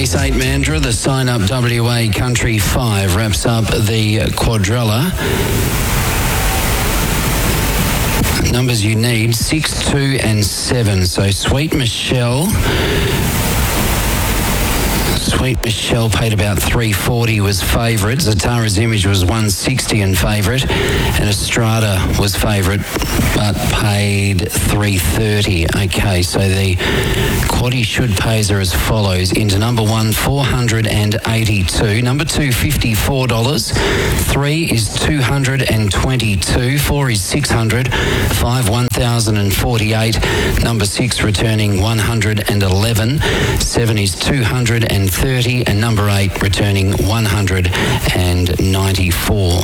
Race 8 Mandurah, the Sign Up WA Country 5 wraps up the quadrella. Numbers you need, 6, 2 and 7. So Sweet Michelle paid about $3.40, was favourite. Zatara's Image was $1.60 and favourite. And Estrada was favourite, but paid $3.30. Okay, so the quaddie should pays are as follows. Into number 1, $482. Number 2, $54. 3 is $222. 4 is $600. 5, $1,048. Number 6 returning $111. 7 is $230. And number 8 returning $194.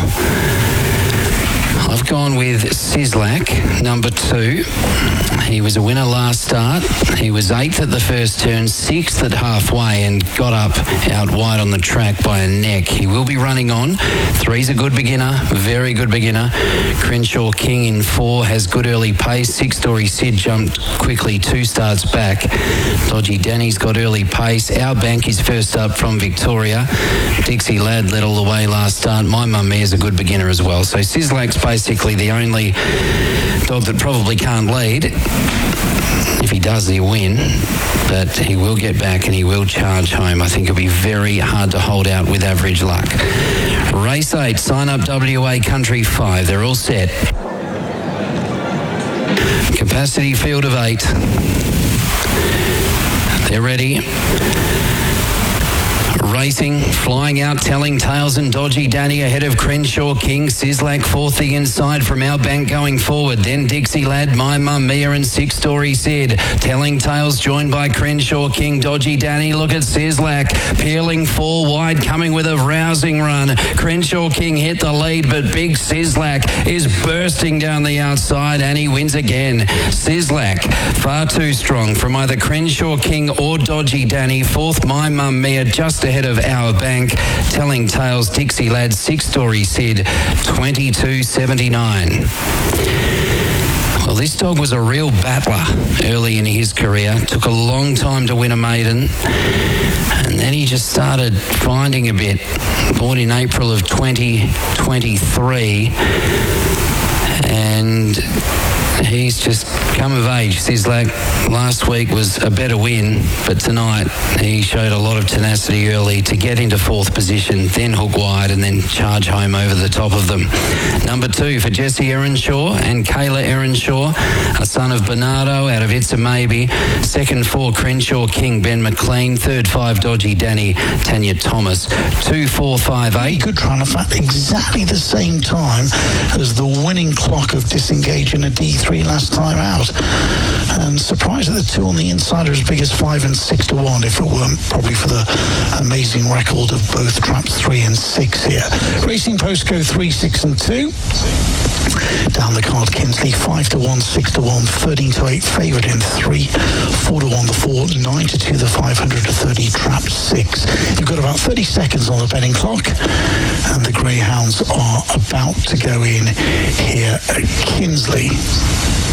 I've gone with Sislak, number 2. He was a winner last start. He was 8th at the first turn, 6th at halfway, and got up out wide on the track by a neck. He will be running on. 3's a good beginner, very good beginner. Crenshaw King in 4 has good early pace. 6 Story Sid jumped quickly 2 starts back. Dodgy Danny's got early pace. Our Bank is first up from Victoria. Dixie Lad led all the way last start. My Mum Mia's a good beginner as well. So Sislak's basically the only dog that probably can't lead. If he does, he'll win, but he will get back and he will charge home. I think it'll be very hard to hold out with average luck. Race 8, Sign Up WA Country 5. They're all set. Capacity field of 8. They're ready. Racing, flying out, Telling Tales and Dodgy Danny ahead of Crenshaw King. Sislak 4th the inside from Our Bank going forward. Then Dixie Lad, My Mum Mia and 6 Story Sid. Telling Tales joined by Crenshaw King. Dodgy Danny, look at Sislak. Peeling 4 wide, coming with a rousing run. Crenshaw King hit the lead, but Big Sislak is bursting down the outside and he wins again. Sislak, far too strong from either Crenshaw King or Dodgy Danny. 4th, My Mum Mia, just ahead of Our Bank. Telling Tales, Dixie Lad, 6 Story Sid, 22.79. Well, this dog was a real battler early in his career. Took a long time to win a maiden. And then he just started finding a bit. Born in April of 2023. And he's just come of age. Sislak last week was a better win, but tonight he showed a lot of tenacity early to get into 4th position, then hook wide and then charge home over the top of them. Number 2 for Jesse Earnshaw and Kayla Earnshaw, a son of Bernardo out of It's a Maybe. 2nd 4 Crenshaw King, Ben McLean. 3rd 5 Dodgy Danny, Tanya Thomas. 2, 4, 5, 8. Good run, in fact, exactly the same time as the winning clock of Disengage in a D3 last time out. And surprised that the 2 on the inside are as big as 5 and 6 to 1, if it weren't probably for the amazing record of both traps 3 and 6 here. Racing postcode 3, 6 and 2. Down the card, Kinsley 5 to 1, 6 to 1, 13 to 8, favourite in 3, 4 to 1 the 4, 9 to 2 the 500 to 30, trap 6. You've got about 30 seconds on the betting clock, and the greyhounds are about to go in here at Kinsley.